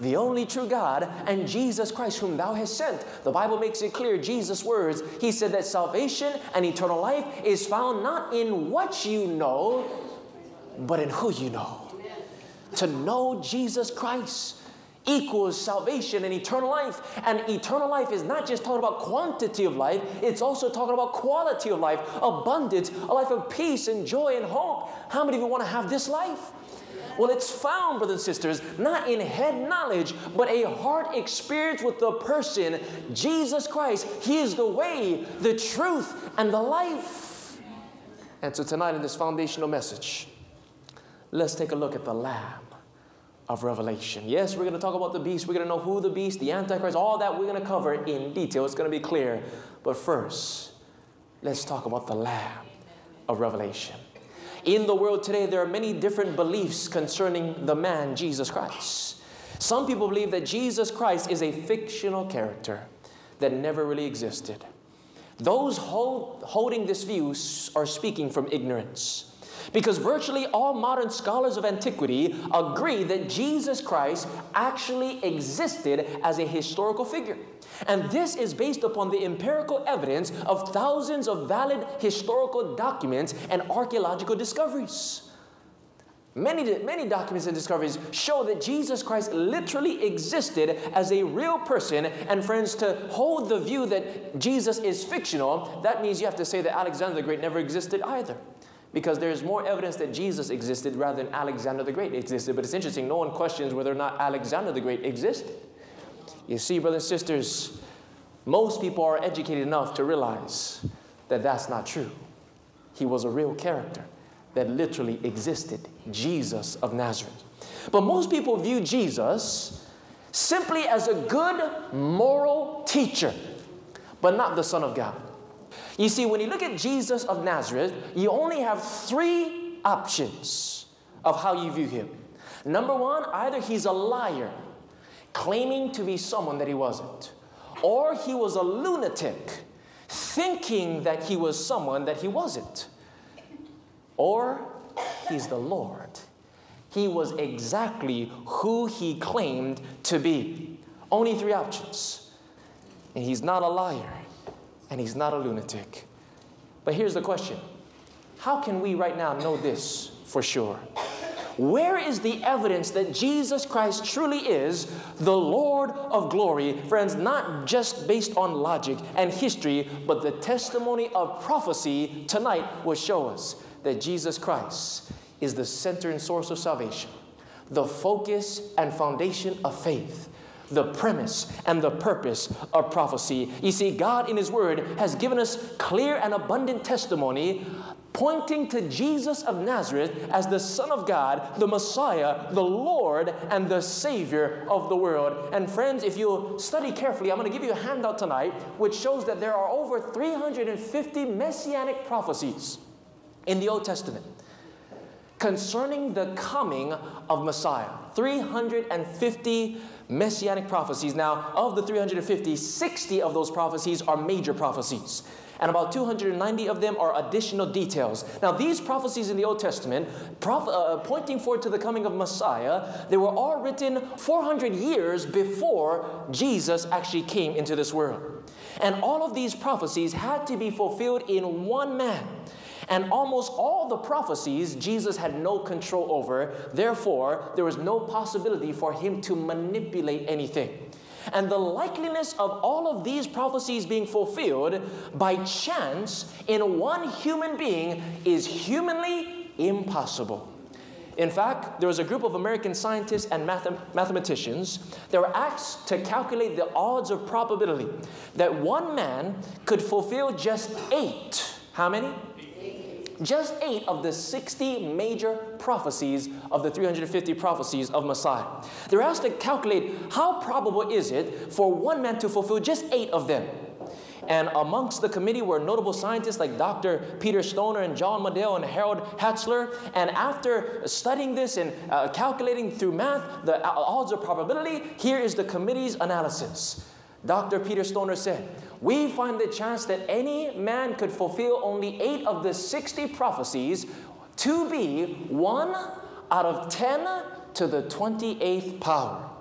the only true God, and Jesus Christ whom thou hast sent. The Bible makes it clear, Jesus' words, he said that salvation and eternal life is found not in what you know, but in who you know. To know Jesus Christ equals salvation and eternal life. And eternal life is not just talking about quantity of life, it's also talking about quality of life, abundance, a life of peace and joy and hope. How many of you want to have this life? Well, it's found, brothers and sisters, not in head knowledge, but a heart experience with the person, Jesus Christ. He is the way, the truth, and the life. And so tonight in this foundational message, let's take a look at the Lamb of Revelation. Yes, we're going to talk about the beast. We're going to know who the beast, the Antichrist, all that we're going to cover in detail. It's going to be clear. But first, let's talk about the Lamb of Revelation. In the world today, there are many different beliefs concerning the man, Jesus Christ. Some people believe that Jesus Christ is a fictional character that never really existed. Those holding this view are speaking from ignorance. Because virtually all modern scholars of antiquity agree that Jesus Christ actually existed as a historical figure. And this is based upon the empirical evidence of thousands of valid historical documents and archaeological discoveries. Many documents and discoveries show that Jesus Christ literally existed as a real person. And friends, to hold the view that Jesus is fictional, that means you have to say that Alexander the Great never existed either. Because there's more evidence that Jesus existed rather than Alexander the Great existed. But it's interesting, no one questions whether or not Alexander the Great existed. You see, brothers and sisters, most people are educated enough to realize that that's not true. He was a real character that literally existed, Jesus of Nazareth. But most people view Jesus simply as a good moral teacher, but not the Son of God. You see, when you look at Jesus of Nazareth, you only have three options of how you view him. Number one, either he's a liar, claiming to be someone that he wasn't, or he was a lunatic, thinking that he was someone that he wasn't, or he's the Lord. He was exactly who he claimed to be. Only three options. And he's not a liar. And he's not a lunatic. But here's the question. How can we right now know this for sure? Where is the evidence that Jesus Christ truly is the Lord of glory? Friends, not just based on logic and history, but the testimony of prophecy tonight will show us that Jesus Christ is the center and source of salvation, the focus and foundation of faith, the premise and the purpose of prophecy. You see, God in His Word has given us clear and abundant testimony pointing to Jesus of Nazareth as the Son of God, the Messiah, the Lord, and the Savior of the world. And friends, if you study carefully, I'm going to give you a handout tonight which shows that there are over 350 messianic prophecies in the Old Testament concerning the coming of Messiah. 350 messianic prophecies. Now, of the 350, 60 of those prophecies are major prophecies. And about 290 of them are additional details. Now, these prophecies in the Old Testament, pointing forward to the coming of Messiah, they were all written 400 years before Jesus actually came into this world. And all of these prophecies had to be fulfilled in one man. And almost all the prophecies Jesus had no control over. Therefore, there was no possibility for him to manipulate anything. And the likeliness of all of these prophecies being fulfilled by chance in one human being is humanly impossible. In fact, there was a group of American scientists and mathematicians that were asked to calculate the odds of probability that one man could fulfill just 8. How many? Just 8 of the 60 major prophecies of the 350 prophecies of Messiah. They're asked to calculate how probable is it for one man to fulfill just 8 of them. And amongst the committee were notable scientists like Dr. Peter Stoner and John Medell and Harold Hatzler. And after studying this and calculating through math the odds of probability, here is the committee's analysis. Dr. Peter Stoner said, "We find the chance that any man could fulfill only 8 of the 60 prophecies to be 1 out of 10 to the 28th power."